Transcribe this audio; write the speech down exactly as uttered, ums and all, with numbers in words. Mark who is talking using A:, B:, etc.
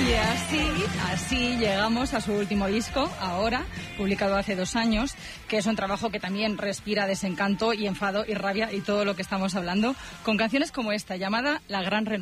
A: Y así, así llegamos a su último disco, ahora, publicado hace dos años, que es un trabajo que también respira desencanto y enfado y rabia y todo lo que estamos hablando, con canciones como esta, llamada La Gran Renuncia.